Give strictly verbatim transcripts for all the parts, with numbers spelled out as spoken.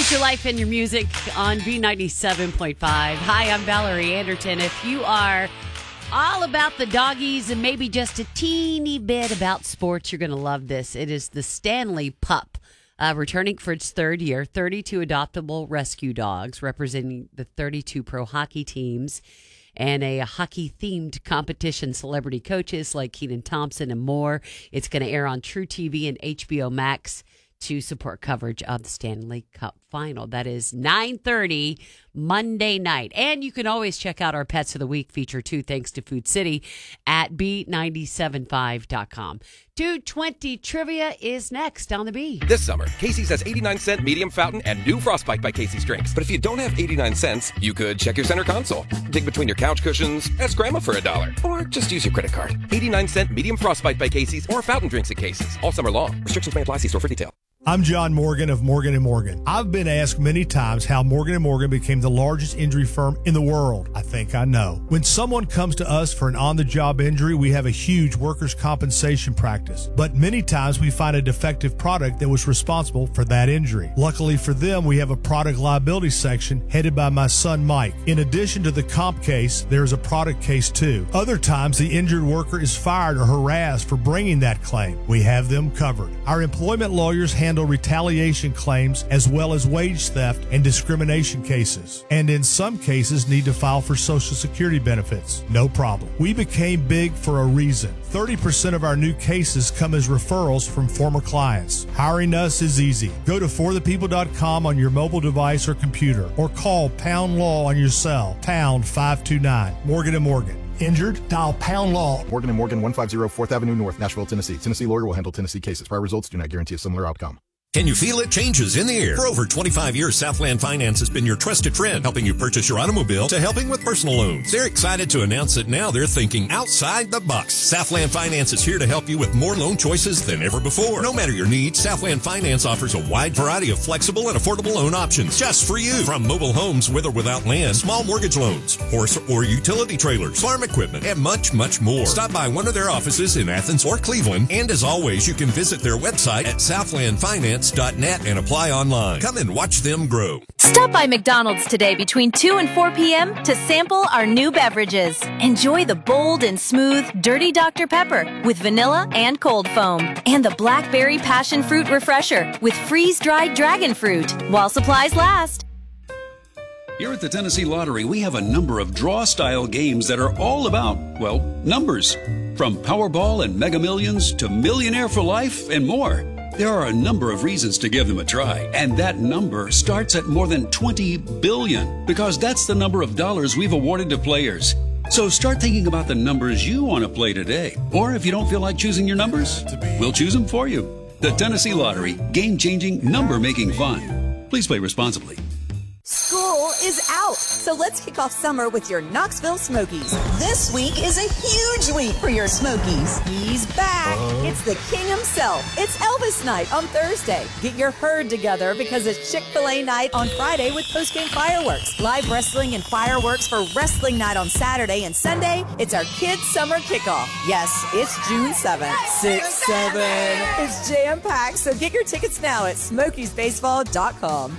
Put your life in your music on B ninety-seven point five. Hi, I'm Valerie Anderton. If you are all about the doggies and maybe just a teeny bit about sports, you're going to love this. It is the Stanley Pup, uh, returning for its third year. thirty-two adoptable rescue dogs representing the thirty-two pro hockey teams and a hockey-themed competition. Celebrity coaches like Kenan Thompson and more. It's going to air on True T V and H B O Max to support coverage of the Stanley Cup Final. That is nine thirty Monday night. And you can always check out our Pets of the Week feature, too, thanks to Food City at B nine seven five dot com. two twenty Trivia is next on the B. This summer, Casey's has eighty-nine cent medium fountain and new Frostbite by Casey's drinks. But if you don't have eighty-nine cents, you could check your center console, dig between your couch cushions, ask Grandma for a dollar, or just use your credit card. eighty-nine cent medium Frostbite by Casey's or fountain drinks at Casey's. All summer long. Restrictions may apply. See store for detail. I'm John Morgan of Morgan and Morgan. I've been asked many times how Morgan and Morgan became the largest injury firm in the world. I think I know. When someone comes to us for an on-the-job injury, we have a huge workers' compensation practice. But many times we find a defective product that was responsible for that injury. Luckily for them, we have a product liability section headed by my son Mike. In addition to the comp case, there's a product case too. Other times the injured worker is fired or harassed for bringing that claim. We have them covered. Our employment lawyers handle handle retaliation claims as well as wage theft and discrimination cases. And in some cases need to file for Social Security benefits. No problem. We became big for a reason. thirty percent of our new cases come as referrals from former clients. Hiring us is easy. Go to for the people dot com on your mobile device or computer or call Pound Law on your cell, pound five two nine. Morgan and Morgan. Injured? Dial Pound Law. Morgan and Morgan, one fifty fourth Avenue North, Nashville, Tennessee. Tennessee lawyer will handle Tennessee cases. Prior results do not guarantee a similar outcome. Can you feel it? Changes in the air. For over twenty-five years, Southland Finance has been your trusted friend, helping you purchase your automobile to helping with personal loans. They're excited to announce that now they're thinking outside the box. Southland Finance is here to help you with more loan choices than ever before. No matter your needs, Southland Finance offers a wide variety of flexible and affordable loan options just for you. From mobile homes with or without land, small mortgage loans, horse or utility trailers, farm equipment, and much, much more. Stop by one of their offices in Athens or Cleveland, and as always, you can visit their website at southland finance dot net and apply online. Come and watch them grow. Stop by McDonald's today between two and four p.m. to sample our new beverages. Enjoy the bold and smooth Dirty Doctor Pepper with vanilla and cold foam, and the Blackberry Passion Fruit Refresher with freeze-dried dragon fruit while supplies last. Here at the Tennessee Lottery, we have a number of draw-style games that are all about, well, numbers. From Powerball and Mega Millions to Millionaire for Life and more. There are a number of reasons to give them a try, and that number starts at more than twenty billion, because that's the number of dollars we've awarded to players. So start thinking about the numbers you want to play today. Or if you don't feel like choosing your numbers, we'll choose them for you. The Tennessee Lottery, game-changing, number-making fun. Please play responsibly. School is out, so let's kick off summer with your Knoxville Smokies. This week is a huge week for your Smokies. He's back. Uh. It's the king himself. It's Elvis night on Thursday. Get your herd together because it's Chick-fil-A night on Friday with post-game fireworks. Live wrestling and fireworks for wrestling night on Saturday, and Sunday, it's our kids' summer kickoff. Yes, it's June seventh. six seven. It's jam-packed, so get your tickets now at smokies baseball dot com.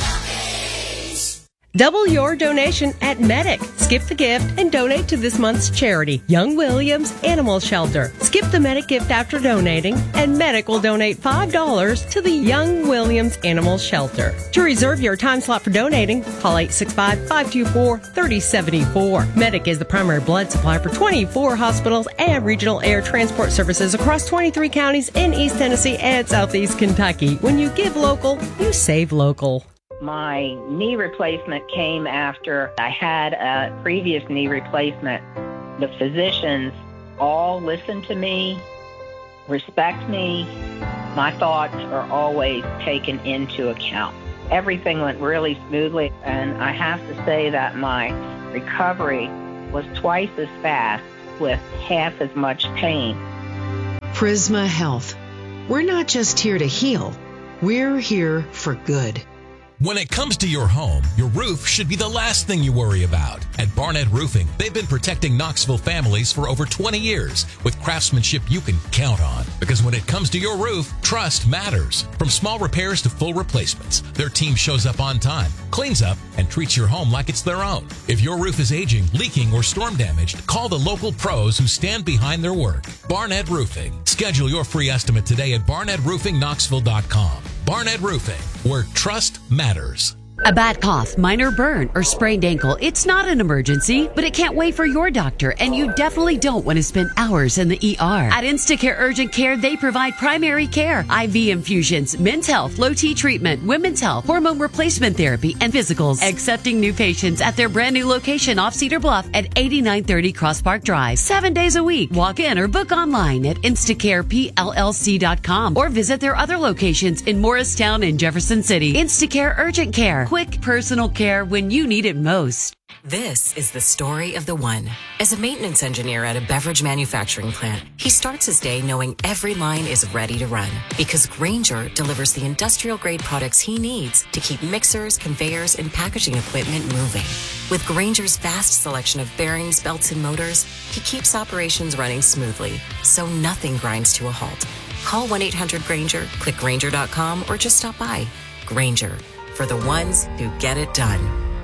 Double your donation at Medic. Skip the gift and donate to this month's charity, Young Williams Animal Shelter. Skip the Medic gift after donating, and Medic will donate five dollars to the Young Williams Animal Shelter. To reserve your time slot for donating, call eight six five, five two four, three zero seven four. Medic is the primary blood supply for twenty-four hospitals and regional air transport services across twenty-three counties in East Tennessee and Southeast Kentucky. When you give local, you save local. My knee replacement came after I had a previous knee replacement. The physicians all listen to me, respect me. My thoughts are always taken into account. Everything went really smoothly, and I have to say that my recovery was twice as fast with half as much pain. Prisma Health. We're not just here to heal. We're here for good. When it comes to your home, your roof should be the last thing you worry about. At Barnett Roofing, they've been protecting Knoxville families for over twenty years with craftsmanship you can count on. Because when it comes to your roof, trust matters. From small repairs to full replacements, their team shows up on time, cleans up, and treats your home like it's their own. If your roof is aging, leaking, or storm damaged, call the local pros who stand behind their work. Barnett Roofing. Schedule your free estimate today at barnett roofing knoxville dot com. Barnett Roofing, where trust matters. A bad cough, minor burn, or sprained ankle, it's not an emergency, but it can't wait for your doctor, and you definitely don't want to spend hours in the E R. At Instacare Urgent Care, they provide primary care, I V infusions, men's health, low T treatment, women's health, hormone replacement therapy, and physicals. Accepting new patients at their brand new location off Cedar Bluff at eighty-nine thirty Cross Park Drive. Seven days a week. Walk in or book online at instacare p l l c dot com or visit their other locations in Morristown and Jefferson City. Instacare Urgent Care. Quick personal care when you need it most. This is the story of the one. As a maintenance engineer at a beverage manufacturing plant, he starts his day knowing every line is ready to run because Grainger delivers the industrial-grade products he needs to keep mixers, conveyors, and packaging equipment moving. With Grainger's vast selection of bearings, belts, and motors, he keeps operations running smoothly, so nothing grinds to a halt. Call one eight hundred Grainger, click Grainger dot com, or just stop by. Grainger, for the ones who get it done.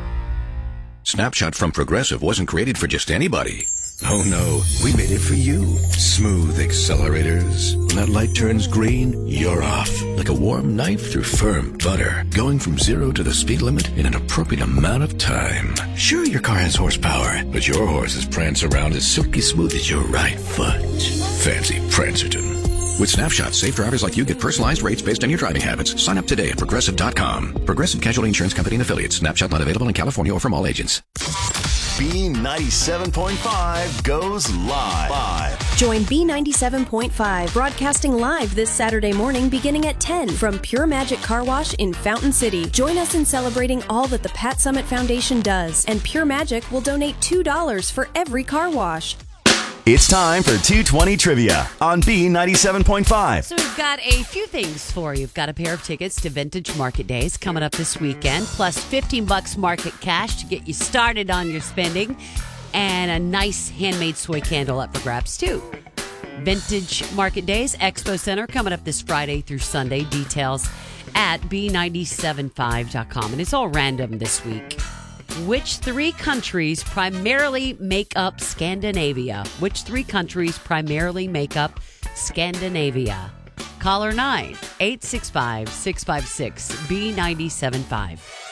Snapshot from Progressive wasn't created for just anybody. Oh no, we made it for you. Smooth accelerators. When that light turns green, you're off. Like a warm knife through firm butter. Going from zero to the speed limit in an appropriate amount of time. Sure, your car has horsepower, but your horses prance around as silky smooth as your right foot. Fancy Prancerton. With Snapshot, safe drivers like you get personalized rates based on your driving habits. Sign up today at progressive dot com. Progressive Casualty Insurance Company and Affiliates. Snapshot not available in California or from all agents. B ninety-seven point five goes live. live. Join B ninety-seven point five broadcasting live this Saturday morning beginning at ten from Pure Magic Car Wash in Fountain City. Join us in celebrating all that the Pat Summit Foundation does, and Pure Magic will donate two dollars for every car wash. It's time for two twenty Trivia on B ninety-seven point five. So we've got a few things for you. We've got a pair of tickets to Vintage Market Days coming up this weekend, plus fifteen bucks market cash to get you started on your spending, and a nice handmade soy candle up for grabs, too. Vintage Market Days, Expo Center, coming up this Friday through Sunday. Details at b nine seven five dot com. And it's all random this week. Which three countries primarily make up Scandinavia? Which three countries primarily make up Scandinavia? Caller nine, eight six five, six five six, B nine seven five.